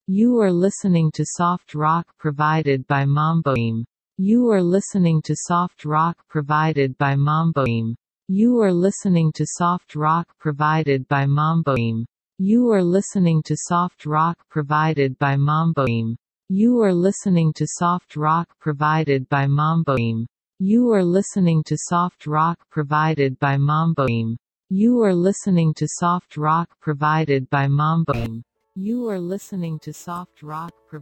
You are listening to soft rock provided by Mamboim. You are listening to soft rock provided by Mamboim. You are listening to soft rock provided by Mamboim. You are listening to soft rock provided by Mamboim. You are listening to soft rock provided by Mamboim. You are listening to soft rock provided by Mamboim. You are listening to soft rock provided by Mamboim. You are listening to soft rock provided